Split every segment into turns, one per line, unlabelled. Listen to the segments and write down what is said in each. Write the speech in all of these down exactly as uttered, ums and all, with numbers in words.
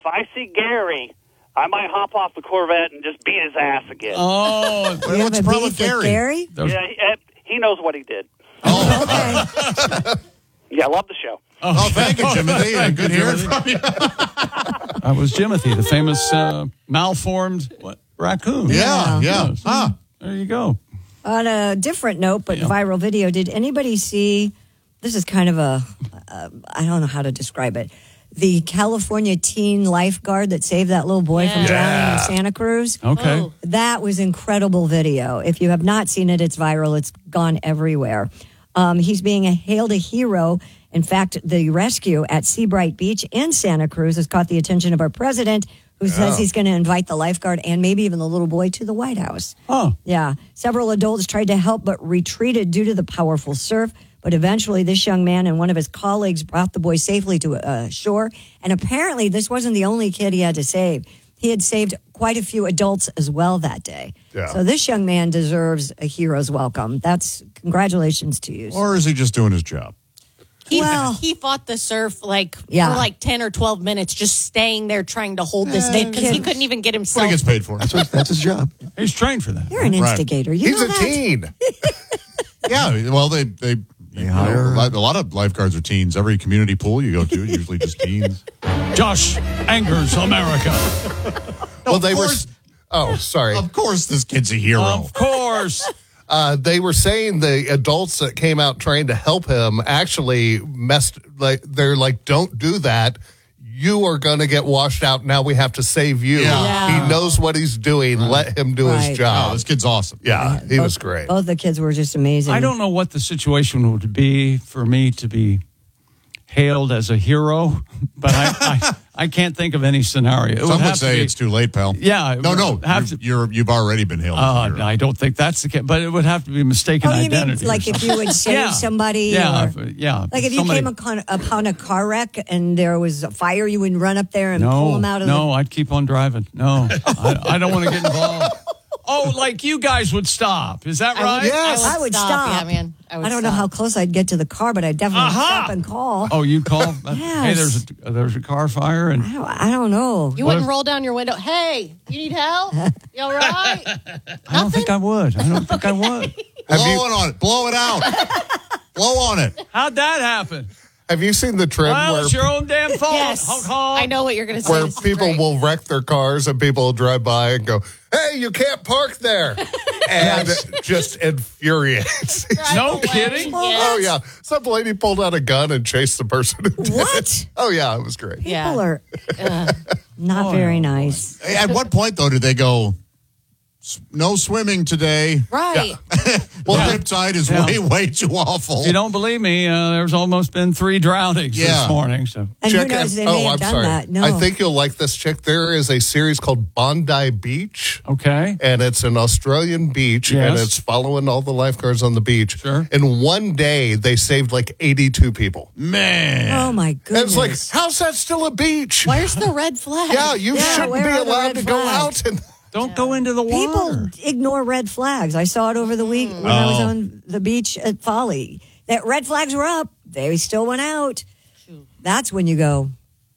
I see Gary, I might hop off the Corvette and just beat his ass again.
Oh,
you what's the problem with Gary?
Gary? Yeah, he, he knows what he did.
Oh,
okay. Yeah, I love the show.
Oh, oh thank you, Jimothy. Good hearing from you.
That was Jimothy, the famous uh, malformed what, raccoon.
Yeah, yeah.
yeah.
Huh.
There you go.
On a different note, but yeah. viral video, did anybody see, this is kind of a, uh, I don't know how to describe it, the California teen lifeguard that saved that little boy yeah. from drowning yeah. in Santa Cruz?
Okay.
Oh. That was incredible video. If you have not seen it, it's viral. It's gone everywhere. Um, he's being hailed a hero. In fact, the rescue at Seabright Beach in Santa Cruz has caught the attention of our president, who yeah. says he's going to invite the lifeguard and maybe even the little boy to the White House.
Oh.
Yeah. Several adults tried to help but retreated due to the powerful surf. But eventually, this young man and one of his colleagues brought the boy safely to uh, shore. And apparently, this wasn't the only kid he had to save. He had saved quite a few adults as well that day.
Yeah.
So this young man deserves a hero's welcome. That's congratulations to you.
Or is he just doing his job?
He,
well,
he fought the surf like
yeah.
for like ten or twelve minutes, just staying there trying to hold this thing because he couldn't even get himself.
What he gets paid for.
That's, what, that's his job.
He's trained for that.
You're an instigator.
Right.
You
He's
know
a
that?
teen. Yeah, well, they they,
they hire
know, a lot of lifeguards are teens. Every community pool you go to, usually just teens.
Josh angers America.
Well,
of
they
course,
were. Oh, sorry.
Of course, this kid's a hero.
Of course.
Uh, they were saying the adults that came out trying to help him actually messed. Like they're like, don't do that. You are going to get washed out. Now we have to save you.
Yeah.
Yeah.
He knows what he's doing. Right. Let him do
Right.
his job.
Oh, this kid's awesome.
Yeah, he
both,
was great.
Both the kids were just amazing.
I don't know what the situation would be for me to be hailed as a hero, but I, I, I can't think of any scenario. It
Some
would,
would
have
say
to be,
it's too late, pal.
Yeah.
No, no.
Have
You're,
to,
you're, you've already been hailed.
Uh, I don't think that's the case, but it would have to be mistaken
Oh, you
identity.
mean like if you would save
yeah.
somebody?
Yeah.
Or,
if, yeah.
like if you
somebody,
came upon, upon a car wreck and there was a fire, you would run up there and
no,
pull them out of
no,
the...
No, I'd keep on driving. No, I, I don't want to get involved. Oh, like you guys would stop. Is that
I
right?
would,
Yes.
I would,
I would
stop.
stop.
Yeah, man. I, would
I don't
stop.
know how close I'd get to the car, but I'd definitely
Aha!
stop and call.
Oh, you call? Hey,
Yes.
there's a, there's a car fire. and
I don't, I don't know.
You
What
wouldn't
if-
roll down your window. Hey, you need help? You all right?
I don't think I would. I don't think I would.
Blow it on it. Blow it out. Blow on it.
How'd that happen?
Have you seen the trend
Well,
where
it's your own damn fault.
Yes.
Honk, honk.
I know what you're going to say.
where
This is
people
great.
will wreck their cars and people will drive by and go, "Hey, you can't park there," and it just infuriates.
Drive
No
away.
kidding?
Oh yeah, some lady pulled out a gun and chased the person who did
What?
it. Oh yeah, it was great.
People
Yeah.
are uh, not
Oh,
very
no.
nice.
At what point, though, did they go, no swimming today?
Right.
Well,
Yeah.
Riptide is
Yeah.
way, way too awful.
If you don't believe me, uh, there's almost been three drownings
Yeah.
this morning. So
And
Check
who knows,
it-
they
oh,
may have
I'm
done
sorry.
that. No.
I think you'll like this chick. There is a series called Bondi Beach.
okay.
And it's an Australian beach, and
Yes.
it's following all the lifeguards on the beach.
Sure.
In one day, they saved like eighty-two people.
Man.
Oh, my
And
goodness.
it's like, how's that still a beach?
Where's the red flag?
Yeah, you
Yeah,
shouldn't
where
be
are the
allowed
red
to go
flags?
out. And
Don't go into the water.
People ignore red flags. I saw it over the week when I was
Oh.
on the beach at Folly. That red flags were up. They still went out. That's when you go,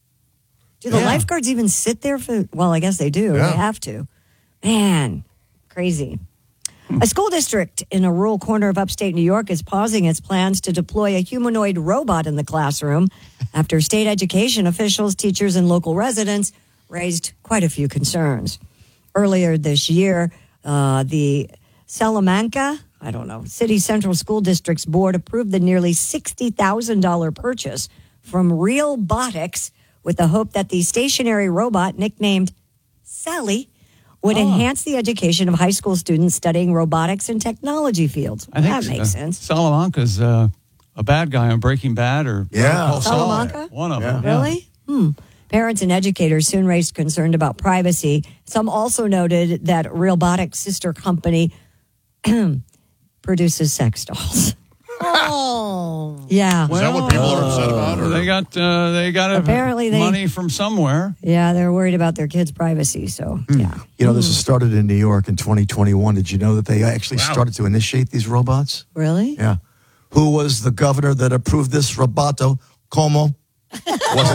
do the
Yeah.
lifeguards even sit there for, well, I guess they do.
Yeah.
They have to. Man, crazy. A school district in a rural corner of upstate New York is pausing its plans to deploy a humanoid robot in the classroom after state education officials, teachers, and local residents raised quite a few concerns. Earlier this year, uh, the Salamanca, I don't know, City Central School District's board approved the nearly sixty thousand dollars purchase from Realbotics with the hope that the stationary robot, nicknamed Sally, would
Oh.
enhance the education of high school students studying robotics and technology fields.
I think
that makes
uh,
sense.
Salamanca's uh, a bad guy on Breaking Bad, or
Yeah.
Better Call Saul.
Salamanca?
One of
Yeah.
them. yeah.
Really? Hmm. Parents and educators soon raised concern about privacy. Some also noted that Realbotics' sister company produces sex dolls.
Oh.
Yeah.
Is that what people are upset about? Or?
They got uh, they got
Apparently they-
money from somewhere.
Yeah, they're worried about their kids' privacy. So, yeah.
You know, this was started in New York in twenty twenty-one. Did you know that they actually
Wow.
started to initiate these robots?
Really?
Yeah. Who was the governor that approved this roboto? Como? Was